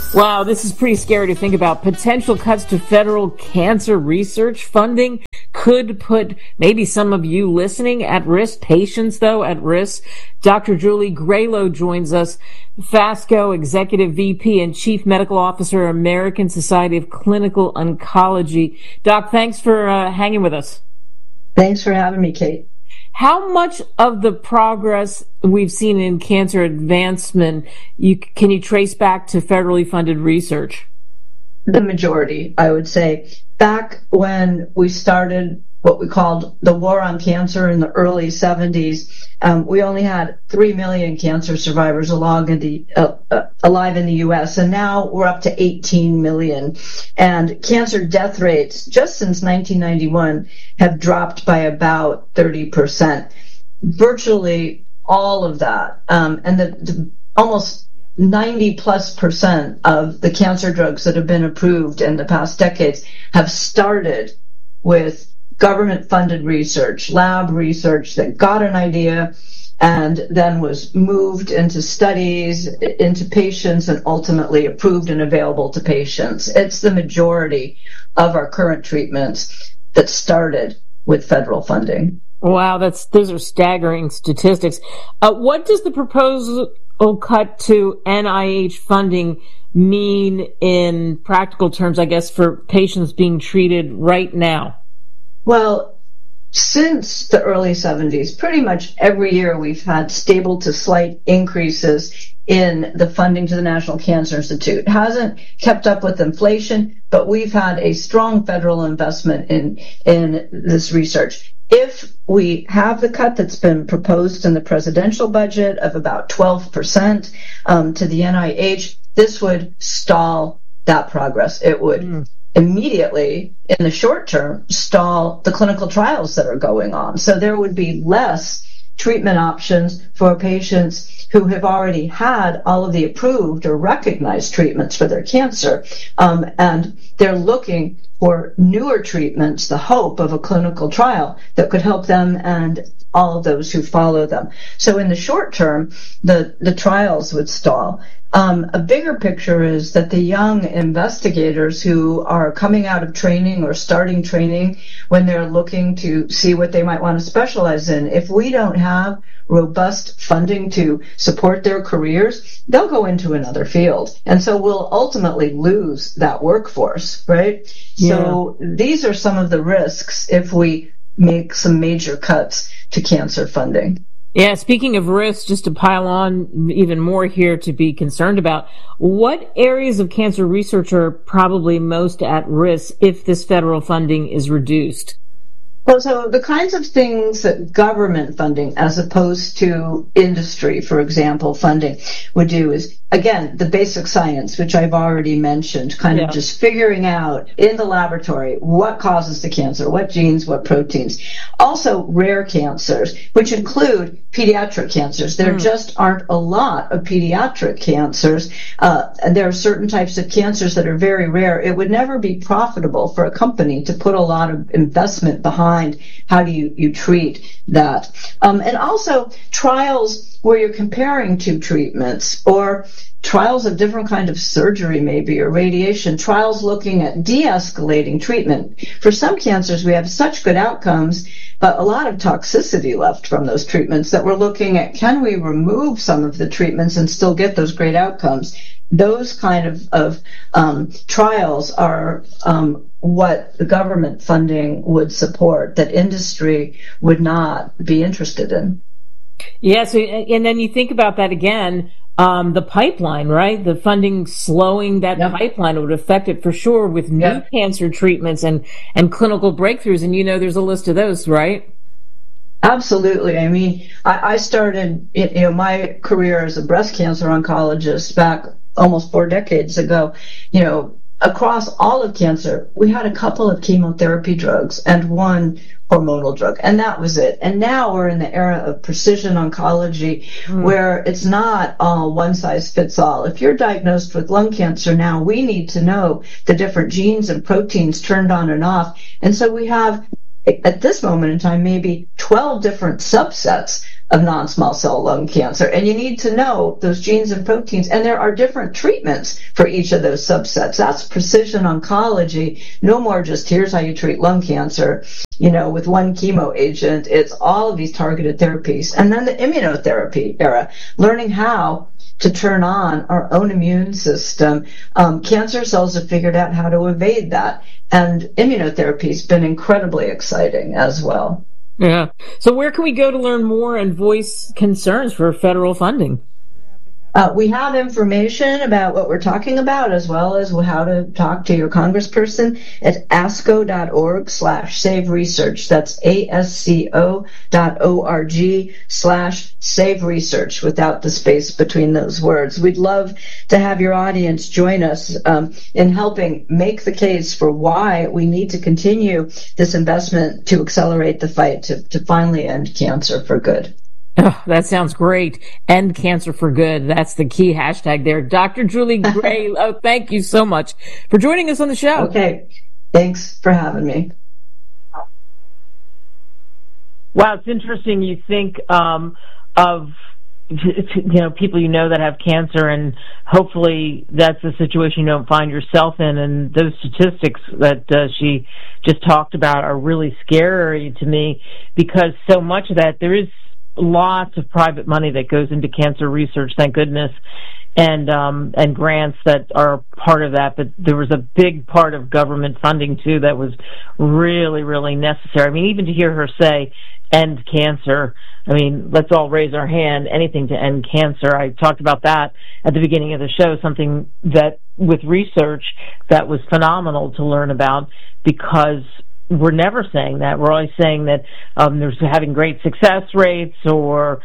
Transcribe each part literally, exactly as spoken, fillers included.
Wow, this is pretty scary to think about. Potential cuts to federal cancer research funding could put maybe some of you listening at risk, patients, though, at risk. Doctor Julie Graylow joins us, FASCO Executive V P and Chief Medical Officer, American Society of Clinical Oncology. Doc, thanks for uh, hanging with us. Thanks for having me, Kate. How much of the progress we've seen in cancer advancement you, can you trace back to federally funded research? The majority, I would say. Back when we started what we called the war on cancer in the early seventies, um, we only had three million cancer survivors alive in the uh, uh, alive in the U S, and now we're up to eighteen million. And cancer death rates, just since nineteen ninety-one, have dropped by about thirty percent. Virtually all of that, um, and the, the almost ninety plus percent of the cancer drugs that have been approved in the past decades have started with government-funded research, lab research that got an idea and then was moved into studies, into patients, and ultimately approved and available to patients. It's the majority of our current treatments that started with federal funding. Wow, that's those are staggering statistics. Uh, what does the proposal cut to N I H funding mean in practical terms, I guess, for patients being treated right now? Well, since the early seventies, pretty much every year we've had stable to slight increases in the funding to the National Cancer Institute. It hasn't kept up with inflation, but we've had a strong federal investment in, in this research. If we have the cut that's been proposed in the presidential budget of about twelve percent um, to the N I H, this would stall that progress. It would mm. immediately, in the short term, stall the clinical trials that are going on. So there would be less treatment options for patients who have already had all of the approved or recognized treatments for their cancer. Um, and they're looking for newer treatments, the hope of a clinical trial that could help them and all of those who follow them. So in the short term, the, the trials would stall. Um, a bigger picture is that the young investigators who are coming out of training or starting training when they're looking to see what they might want to specialize in, if we don't have robust funding to support their careers, they'll go into another field. And so we'll ultimately lose that workforce, right? Yeah. So these are some of the risks if we make some major cuts to cancer funding. Yeah, speaking of risks, just to pile on even more here to be concerned about, what areas of cancer research are probably most at risk if this federal funding is reduced? Well, so the kinds of things that government funding, as opposed to industry, for example, funding, would do is, again, the basic science, which I've already mentioned, kind yeah. of just figuring out in the laboratory what causes the cancer, what genes, what proteins. Also, rare cancers, which include pediatric cancers. There mm. just aren't a lot of pediatric cancers. Uh, and there are certain types of cancers that are very rare. It would never be profitable for a company to put a lot of investment behind how do you, you treat that. Um, and also trials where you're comparing two treatments, or trials of different kind of surgery maybe, or radiation, trials looking at de-escalating treatment. For some cancers we have such good outcomes, but a lot of toxicity left from those treatments that we're looking at, can we remove some of the treatments and still get those great outcomes? Those kind of, of um, trials are um, what the government funding would support, that industry would not be interested in. Yeah, so, and then you think about that again, um, the pipeline, right? The funding slowing that yep. pipeline would affect it for sure with new yep. cancer treatments and, and clinical breakthroughs. And you know there's a list of those, right? Absolutely. I mean, I, I started, you know, my career as a breast cancer oncologist back almost four decades ago. You know, across all of cancer, we had a couple of chemotherapy drugs and one hormonal drug, and that was it. And now we're in the era of precision oncology, mm. where it's not all one size fits all. If you're diagnosed with lung cancer now, we need to know the different genes and proteins turned on and off. And so we have, at this moment in time, maybe twelve different subsets of non-small cell lung cancer. And you need to know those genes and proteins, and there are different treatments for each of those subsets. That's precision oncology. No more just here's how you treat lung cancer, you know, with one chemo agent. It's all of these targeted therapies. And then the immunotherapy era, learning how to turn on our own immune system. Um, cancer cells have figured out how to evade that. And immunotherapy has been incredibly exciting as well. Yeah. So where can we go to learn more and voice concerns for federal funding? Uh, we have information about what we're talking about, as well as how to talk to your congressperson at asco.org slash save research. That's A-S-C-O dot O-R-G slash save research without the space between those words. We'd love to have your audience join us um, in helping make the case for why we need to continue this investment to accelerate the fight to, to finally end cancer for good. Oh, that sounds great. End cancer for good. That's the key hashtag there. Doctor Julie Gray, oh, thank you so much for joining us on the show. Okay. Thanks for having me. Wow, it's interesting. You think um, of you know people you know that have cancer, and hopefully that's a situation you don't find yourself in. And those statistics that uh, she just talked about are really scary to me, because so much of that, there is lots of private money that goes into cancer research, thank goodness, and um, and grants that are part of that. But there was a big part of government funding too that was really, really necessary. I mean, even to hear her say, "End cancer." I mean, let's all raise our hand. Anything to end cancer. I talked about that at the beginning of the show. Something that with research that was phenomenal to learn about, because we're never saying that. We're always saying that um, there's having great success rates, or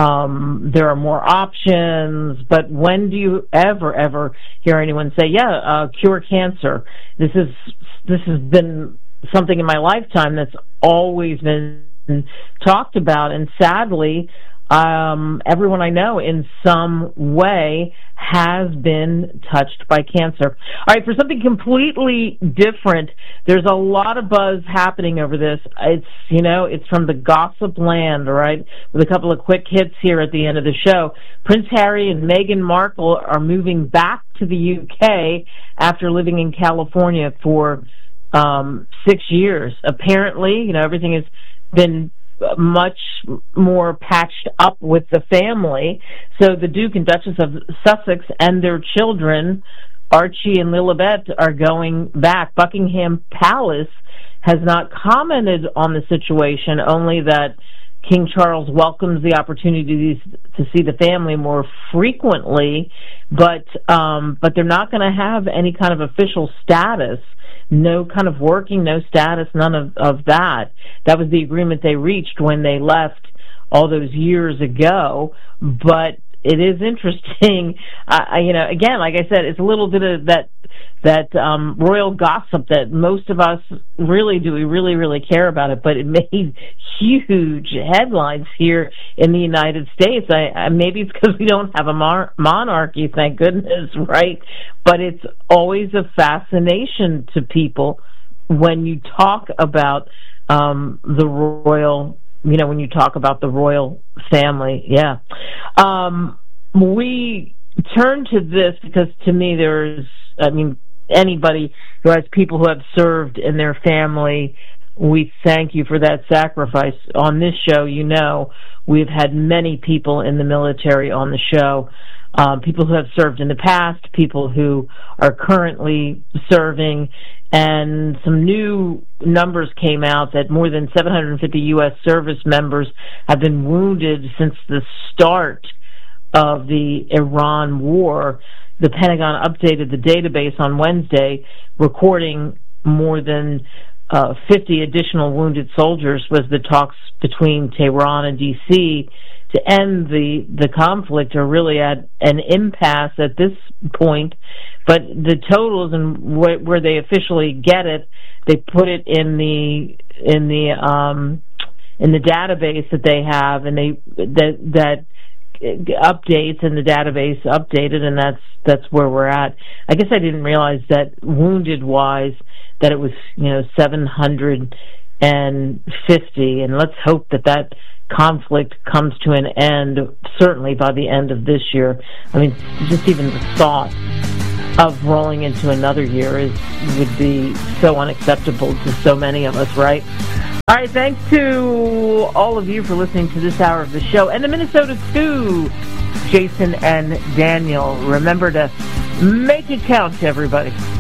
um, there are more options. But when do you ever, ever hear anyone say, yeah, uh, cure cancer? This is, this has been something in my lifetime that's always been talked about. And sadly, um, everyone I know in some way has been touched by cancer. All right, for something completely different, there's a lot of buzz happening over this. It's, you know, it's from the gossip land, all right, with a couple of quick hits here at the end of the show. Prince Harry and Meghan Markle are moving back to the U K after living in California for um, six years. Apparently, you know, everything has been much more patched up with the family. So the Duke and Duchess of Sussex and their children, Archie and Lilibet, are going back. Buckingham Palace has not commented on the situation, only that King Charles welcomes the opportunity to see the family more frequently, but um, but they're not going to have any kind of official status. No kind of working, no status, none of, of that. That was the agreement they reached when they left all those years ago. But it is interesting, uh, you know, again, like I said, it's a little bit of that that um, royal gossip that most of us really do. We really, really care about it. But it made huge headlines here in the United States. I, I, maybe it's because we don't have a mar- monarchy, thank goodness, right? But it's always a fascination to people when you talk about um, the royal, you know, when you talk about the royal family. Yeah. Um, we turn to this because to me there's, I mean, anybody who has people who have served in their family, we thank you for that sacrifice. On this show, you know, we've had many people in the military on the show, um, people who have served in the past, people who are currently serving, and some new numbers came out that more than seven hundred fifty U S service members have been wounded since the start of the Iran war. The Pentagon updated the database on Wednesday, recording more than uh, fifty additional wounded soldiers was the talks between Tehran and D C to end the, the conflict are really at an impasse at this point. But the totals and wh- where they officially get it, they put it in the in the um, in the database that they have, and they that that updates and the database updated, and that's that's where we're at. I guess I didn't realize that wounded wise that it was, you know, seven hundred fifty, and let's hope that that conflict comes to an end, certainly by the end of this year. I mean, just even the thought of rolling into another year is would be so unacceptable to so many of us, right? All right, thanks to all of you for listening to this hour of the show, and to Minnesota too, Jason and Daniel. Remember to make it count, everybody.